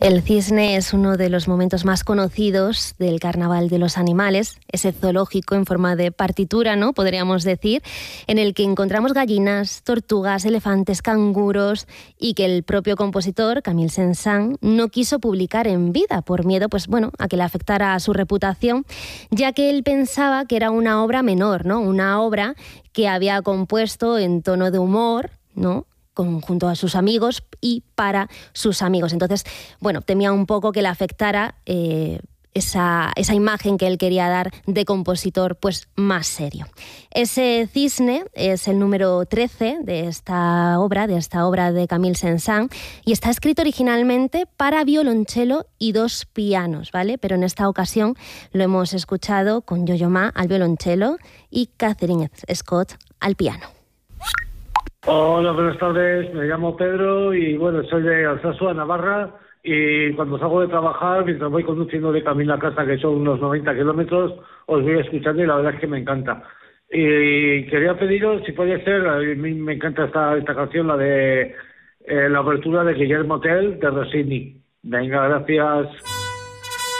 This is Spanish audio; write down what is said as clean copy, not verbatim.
El cisne es uno de los momentos más conocidos del Carnaval de los Animales, ese zoológico en forma de partitura, ¿no?, podríamos decir, en el que encontramos gallinas, tortugas, elefantes, canguros, y que el propio compositor, Camille Saint-Saëns, no quiso publicar en vida por miedo, pues bueno, a que le afectara a su reputación, ya que él pensaba que era una obra menor, ¿no?, una obra que había compuesto en tono de humor, ¿no?, junto a sus amigos y para sus amigos. Entonces, bueno, temía un poco que le afectara esa imagen que él quería dar de compositor pues más serio. Ese cisne es el número 13 de esta obra de Camille Saint-Saëns, y está escrito originalmente para violonchelo y 2 pianos, ¿vale? Pero en esta ocasión lo hemos escuchado con Yo-Yo Ma al violonchelo y Catherine Scott al piano. Hola, buenas tardes, me llamo Pedro y bueno, soy de Alsasua, Navarra, y cuando salgo de trabajar, mientras voy conduciendo de camino a casa, que son unos 90 kilómetros, os voy escuchando y la verdad es que me encanta. Y quería pediros, si puede ser, a mí me encanta esta canción, la de la apertura de Guillermo Tell de Rossini. Venga, gracias.